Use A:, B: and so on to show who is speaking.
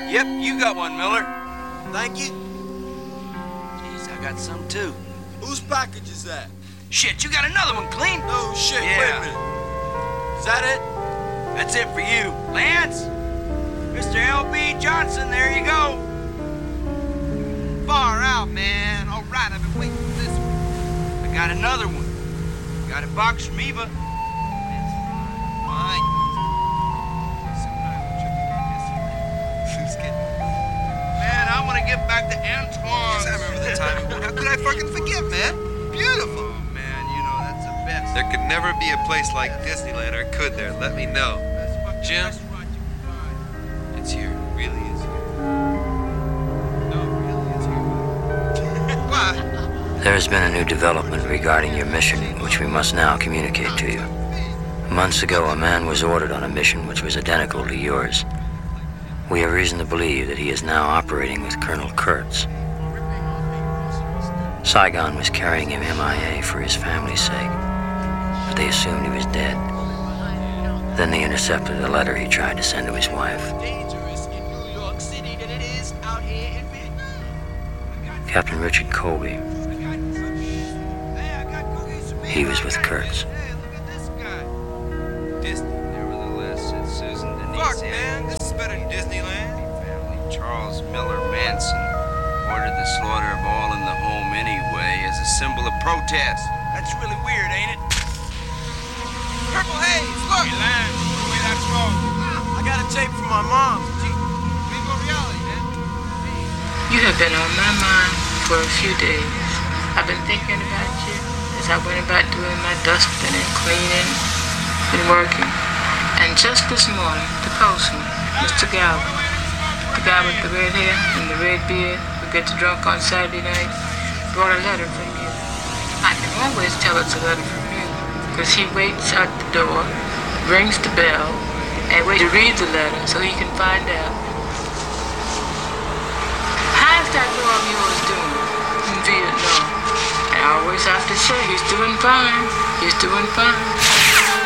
A: Yep, you got one, Miller.
B: Thank you.
A: Jeez, I got some too.
B: Whose package is that?
A: Shit, you got another one, Clean?
B: Oh, shit,
A: Yeah.
B: wait a minute. Is that it?
A: That's it for you. Lance? Mr. L.B. Johnson, there you go.
C: Far out, man. All right, I've been waiting for this one.
A: I got another one. Got a box from Eva.
C: Fine.
A: Man, I want to get back to Antoine.
C: Yes, I remember the time. How could I fucking forget, man? Beautiful.
A: Oh, man, you know, that's the best.
D: There could never be a place like Disneyland, or could there? Let me know.
C: Jim? It's here. It really is here. No, really, it's here. Why?
E: There has been a new development regarding your mission, which we must now communicate to you. Months ago, a man was ordered on a mission which was identical to yours. We have reason to believe that he is now operating with Colonel Kurtz. Saigon was carrying him MIA for his family's sake, but they assumed he was dead. Then they intercepted a letter he tried to send to his wife. Captain Richard Colby. He was with Kurtz.
A: Disney, nevertheless, said Susan Denise.
C: Fuck, man. This is better than Disneyland.
A: Family Charles Miller Manson ordered the slaughter of all in the home anyway as a symbol of protest. That's really weird, ain't it?
C: Purple haze, look.
A: Hey, Lance, put away that smoke.
B: I got a tape from my mom.
C: Vivo reality, man.
F: You have been on my mind for a few days. I've been thinking about you as I went about doing my dusting and cleaning and working. And just this morning, the postman, Mr. Galvin, the guy with the red hair and the red beard who gets drunk on Saturday night, brought a letter from you. I can always tell it's a letter from you because he waits at the door, rings the bell, and waits to read the letter so he can find out. How's that girl of yours doing in Vietnam? I always have to say, he's doing fine. He's doing fine.